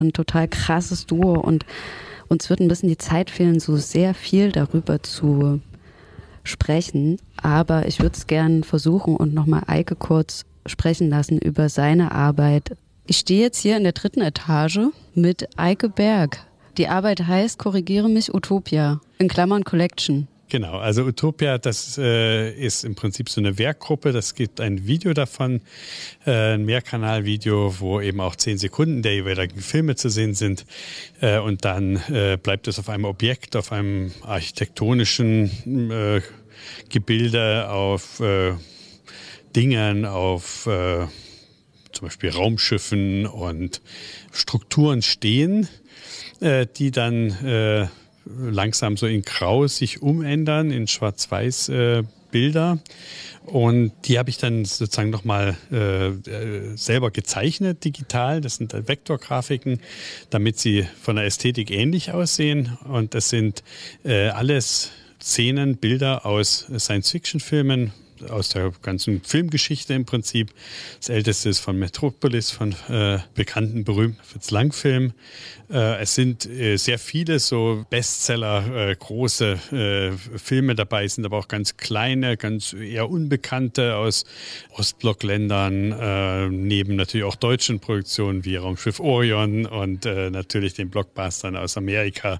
Ein total krasses Duo und uns wird ein bisschen die Zeit fehlen, so sehr viel darüber zu sprechen. Aber ich würde es gerne versuchen und nochmal Eike kurz sprechen lassen über seine Arbeit. Ich stehe jetzt hier in der 3. Etage mit Eike Berg. Die Arbeit heißt, korrigiere mich, Utopia, in Klammern Collection. Genau, also Utopia, das ist im Prinzip so eine Werkgruppe. Das gibt ein Video davon, ein Mehrkanalvideo, wo eben auch 10 Sekunden der jeweiligen Filme zu sehen sind. Und dann bleibt es auf einem Objekt, auf einem architektonischen Gebilde, auf Dingern, auf zum Beispiel Raumschiffen und Strukturen stehen, die dann langsam so in Grau sich umändern, in Schwarz-Weiß Bilder. Und die habe ich dann sozusagen nochmal selber gezeichnet, digital. Das sind Vektorgrafiken, damit sie von der Ästhetik ähnlich aussehen. Und das sind alles Szenen, Bilder aus Science-Fiction-Filmen, aus der ganzen Filmgeschichte im Prinzip. Das älteste ist von Metropolis, von bekannten, berühmten Fritz Lang-Film. Es sind sehr viele so Bestseller, große Filme dabei, sind aber auch ganz kleine, ganz eher unbekannte aus Ostblockländern, neben natürlich auch deutschen Produktionen wie Raumschiff Orion und natürlich den Blockbustern aus Amerika.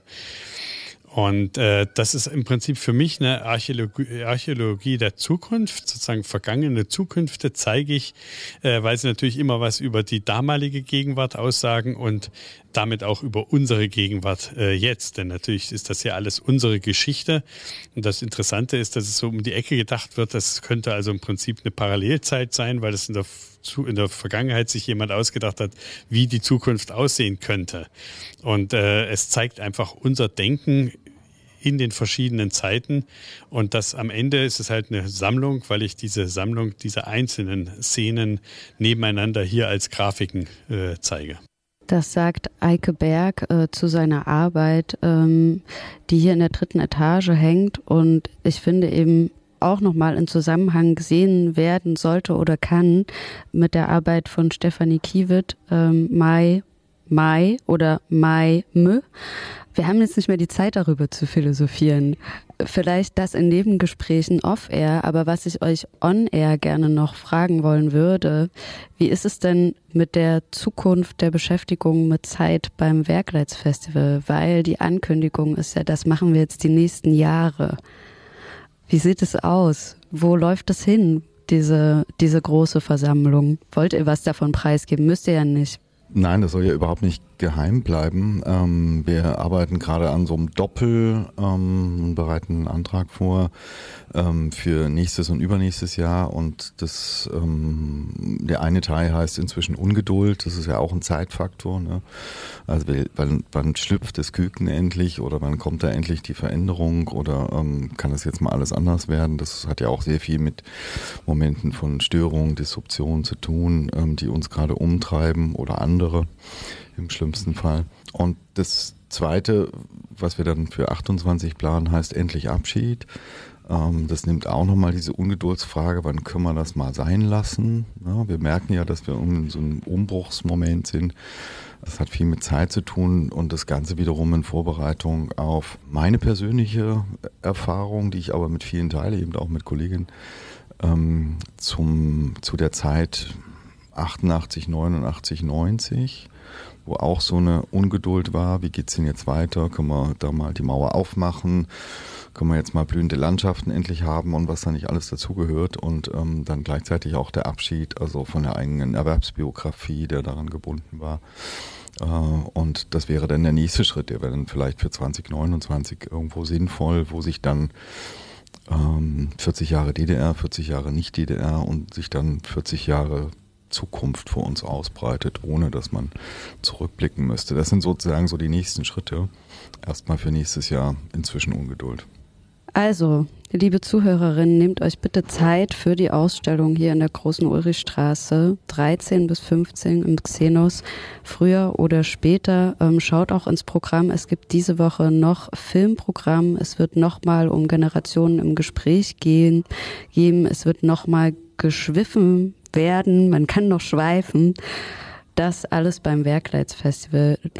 Und das ist im Prinzip für mich eine Archäologie der Zukunft, sozusagen vergangene Zukünfte zeige ich, weil sie natürlich immer was über die damalige Gegenwart aussagen und damit auch über unsere Gegenwart jetzt. Denn natürlich ist das ja alles unsere Geschichte. Und das Interessante ist, dass es so um die Ecke gedacht wird, das könnte also im Prinzip eine Parallelzeit sein, weil es in der Vergangenheit sich jemand ausgedacht hat, wie die Zukunft aussehen könnte. Und es zeigt einfach unser Denken in den verschiedenen Zeiten. Und das am Ende ist es halt eine Sammlung, weil ich diese Sammlung dieser einzelnen Szenen nebeneinander hier als Grafiken zeige. Das sagt Eike Berg zu seiner Arbeit, die hier in der 3. Etage hängt. Und ich finde eben auch nochmal in Zusammenhang gesehen werden sollte oder kann mit der Arbeit von Stefanie Kiewit, Mai oder Mai Mö. Wir haben jetzt nicht mehr die Zeit, darüber zu philosophieren. Vielleicht das in Nebengesprächen off-air, aber was ich euch on-air gerne noch fragen wollen würde, wie ist es denn mit der Zukunft der Beschäftigung mit Zeit beim Werkleitz-Festival? Weil die Ankündigung ist ja, das machen wir jetzt die nächsten Jahre. Wie sieht es aus? Wo läuft es hin, diese große Versammlung? Wollt ihr was davon preisgeben? Müsst ihr ja nicht. Nein, das soll ja überhaupt nicht geheim bleiben. Wir arbeiten gerade an so einem Doppel, bereiten einen Antrag vor für nächstes und übernächstes Jahr. Und das, der eine Teil heißt inzwischen Ungeduld. Das ist ja auch ein Zeitfaktor. Ne? Also wann schlüpft das Küken endlich oder wann kommt da endlich die Veränderung oder kann das jetzt mal alles anders werden? Das hat ja auch sehr viel mit Momenten von Störung, Disruption zu tun, die uns gerade umtreiben oder andere im schlimmsten Fall. Und das Zweite, was wir dann für 28 planen, heißt endlich Abschied. Das nimmt auch nochmal diese Ungeduldsfrage, wann können wir das mal sein lassen? Ja, wir merken ja, dass wir in so einem Umbruchsmoment sind. Das hat viel mit Zeit zu tun und das Ganze wiederum in Vorbereitung auf meine persönliche Erfahrung, die ich aber mit vielen teile, eben auch mit Kolleginnen, zu der Zeit 88, 89, 90, wo auch so eine Ungeduld war, wie geht's denn jetzt weiter, können wir da mal die Mauer aufmachen, können wir jetzt mal blühende Landschaften endlich haben und was da nicht alles dazugehört und dann gleichzeitig auch der Abschied, also von der eigenen Erwerbsbiografie, der daran gebunden war. Und das wäre dann der nächste Schritt, der wäre dann vielleicht für 2029 irgendwo sinnvoll, wo sich dann 40 Jahre DDR, 40 Jahre Nicht-DDR und sich dann 40 Jahre Zukunft vor uns ausbreitet, ohne dass man zurückblicken müsste. Das sind sozusagen so die nächsten Schritte. Erstmal für nächstes Jahr inzwischen Ungeduld. Also, liebe Zuhörerinnen, nehmt euch bitte Zeit für die Ausstellung hier in der Großen Ulrichstraße, 13 bis 15 im Xenos, früher oder später. Schaut auch ins Programm. Es gibt diese Woche noch Filmprogramm. Es wird nochmal um Generationen im Gespräch gehen. Es wird nochmal geschwiffen werden. Man kann noch schweifen. das alles beim Werkleitsfestival